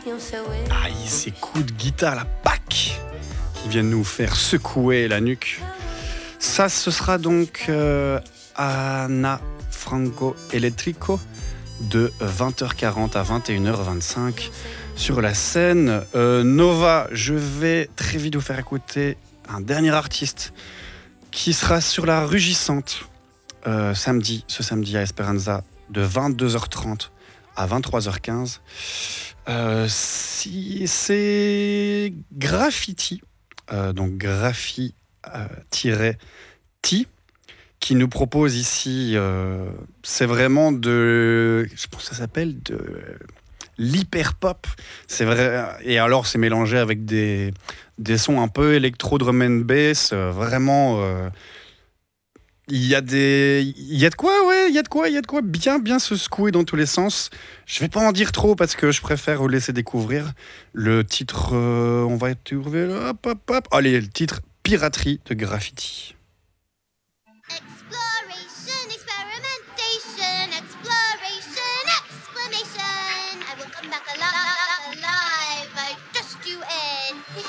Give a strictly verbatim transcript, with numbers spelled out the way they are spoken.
Aïe, ces coups de guitare, la pack, qui viennent nous faire secouer la nuque. Ça, ce sera donc euh, Ana Franco Electrico de vingt heures quarante à vingt et une heures vingt-cinq sur la scène. Euh, Nova, je vais très vite vous faire écouter un dernier artiste qui sera sur la Rugissante euh, samedi, ce samedi à Esperanza de vingt-deux heures trente à vingt-trois heures quinze. Euh, si, c'est Graffiti, euh, donc Graffi euh, T, qui nous propose ici, euh, c'est vraiment de, je pense que ça s'appelle de l'hyper pop. C'est vrai, et alors c'est mélangé avec des, des sons un peu électro drum and bass, euh, vraiment. Euh, Il y a des, il y a de quoi, ouais, il y a de quoi, il y a de quoi bien, bien se secouer dans tous les sens. Je vais pas en dire trop parce que je préfère vous laisser découvrir le titre. Euh, on va trouver, hop, hop, hop. Allez, le titre Piraterie de Graffiti. Exploration, experimentation, exploration, exclamation. I will come back alive.